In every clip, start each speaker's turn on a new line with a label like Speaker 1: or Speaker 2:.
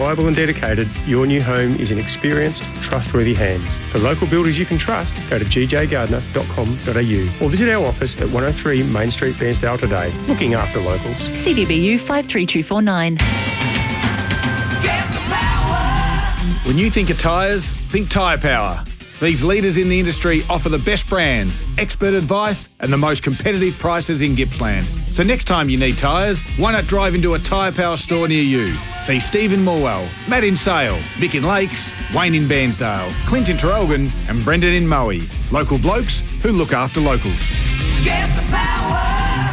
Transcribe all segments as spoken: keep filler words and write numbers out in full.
Speaker 1: Reliable and dedicated, your new home is in experienced, trustworthy hands. For local builders you can trust, go to g j gardner dot com dot a u or visit our office at one oh three Main Street, Bairnsdale today. Looking after locals.
Speaker 2: C D B U five three two four nine.
Speaker 3: When you think of tyres, think Tyre Power. These leaders in the industry offer the best brands, expert advice and the most competitive prices in Gippsland. So next time you need tyres, why not drive into a Tyre Power store near you? See Steve in Morwell, Matt in Sale, Mick in Lakes, Wayne in Bairnsdale, Clint in Traralgon and Brendan in Moe. Local blokes who look after locals.
Speaker 4: Get the power!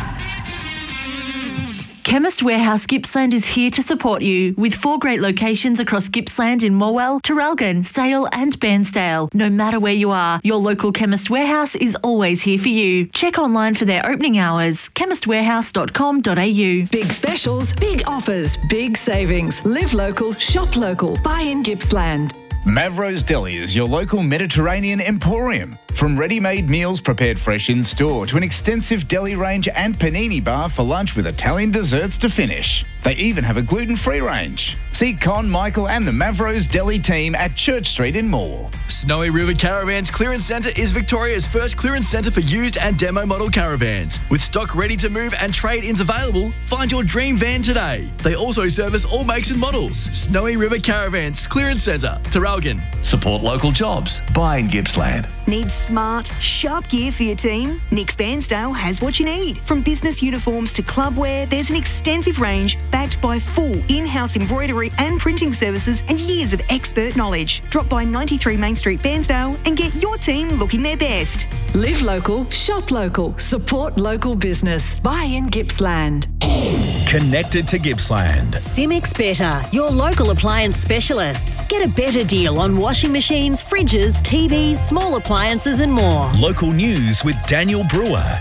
Speaker 2: Chemist Warehouse Gippsland is here to support you with four great locations across Gippsland in Morwell, Traralgon, Sale and Bairnsdale. No matter where you are, your local Chemist Warehouse is always here for you. Check online for their opening hours, chemist warehouse dot com dot a u.
Speaker 5: Big specials, big offers, big savings. Live local, shop local. Buy in Gippsland.
Speaker 6: Mavro's Deli is your local Mediterranean emporium. From ready-made meals prepared fresh in store to an extensive deli range and panini bar for lunch with Italian desserts to finish. They even have a gluten-free range. See Con, Michael and the Mavro's Deli team at Church Street in Morwell.
Speaker 7: Snowy River Caravans Clearance Centre is Victoria's first clearance centre for used and demo model caravans. With stock ready to move and trade-ins available, find your dream van today. They also service all makes and models. Snowy River Caravans Clearance Centre, Traralgon.
Speaker 8: Support local jobs. Buy in Gippsland.
Speaker 9: Need smart, sharp gear for your team? Nick's Bairnsdale has what you need. From business uniforms to club wear, there's an extensive range backed by full in-house embroidery and printing services and years of expert knowledge. Drop by ninety-three Main Street, Bairnsdale and get your team looking their best.
Speaker 5: Live local, shop local, support local business. Buy in Gippsland.
Speaker 8: Connected to Gippsland.
Speaker 10: Simix Better, your local appliance specialists. Get a better deal on washing machines, fridges, T Vs, small appliances and more.
Speaker 8: Local news with Daniel Brewer.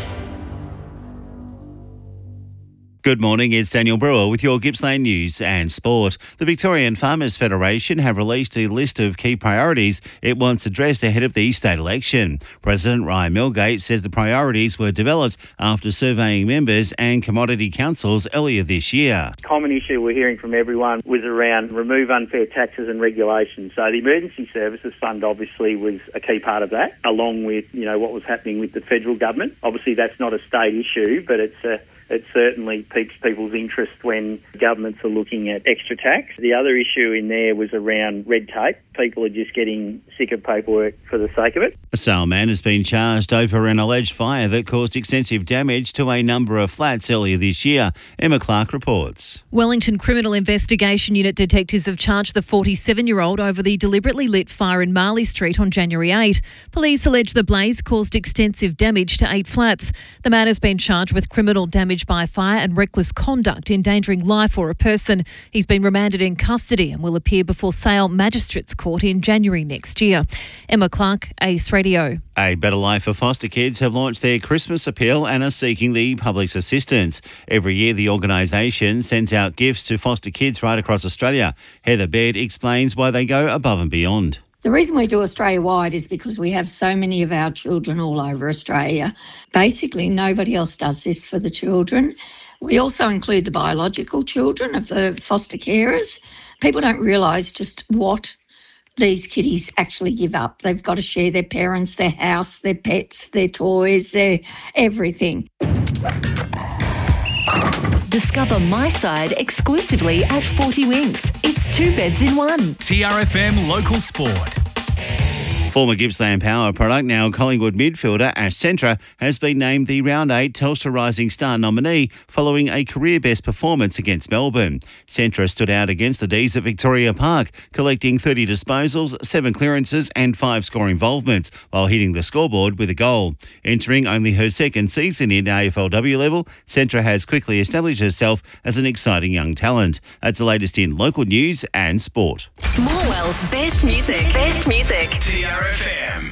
Speaker 11: Good morning, it's Daniel Brewer with your Gippsland news and sport. The Victorian Farmers Federation have released a list of key priorities it wants addressed ahead of the state election. President Ryan Milgate says the priorities were developed after surveying members and commodity councils earlier this year.
Speaker 12: Common issue we're hearing from everyone was around remove unfair taxes and regulations. So the Emergency Services Fund obviously was a key part of that, along with, you know, what was happening with the federal government. Obviously that's not a state issue, but it's a It certainly piques people's interest when governments are looking at extra tax. The other issue in there was around red tape. People are just getting sick of paperwork for the sake of it.
Speaker 11: A Sale man has been charged over an alleged fire that caused extensive damage to a number of flats earlier this year. Emma Clark reports.
Speaker 13: Wellington Criminal Investigation Unit detectives have charged the forty-seven-year-old over the deliberately lit fire in Marley Street on January eighth. Police allege the blaze caused extensive damage to eight flats. The man has been charged with criminal damage by fire and reckless conduct endangering life or a person. He's been remanded in custody and will appear before Sale Magistrates Court in January next year. Emma Clark, Ace Radio.
Speaker 11: A Better Life for Foster Kids have launched their Christmas appeal and are seeking the public's assistance. Every year the organisation sends out gifts to foster kids right across Australia. Heather Baird explains why they go above and beyond.
Speaker 14: The reason we do Australia-wide is because we have so many of our children all over Australia. Basically, nobody else does this for the children. We also include the biological children of the foster carers. People don't realise just what these kiddies actually give up. They've got to share their parents, their house, their pets, their toys, their everything.
Speaker 2: Discover My Side exclusively at forty Winks. It's two beds in one.
Speaker 8: T R F M Local Sport.
Speaker 11: Former Gippsland Power product, now Collingwood midfielder Ash Centra, has been named the Round eight Telstra Rising Star nominee following a career-best performance against Melbourne. Centra stood out against the D's at Victoria Park, collecting thirty disposals, seven clearances and five score involvements, while hitting the scoreboard with a goal. Entering only her second season in A F L W level, Centra has quickly established herself as an exciting young talent. That's the latest in local news and sport.
Speaker 5: Morwell's best music. Best music.
Speaker 8: T R F M.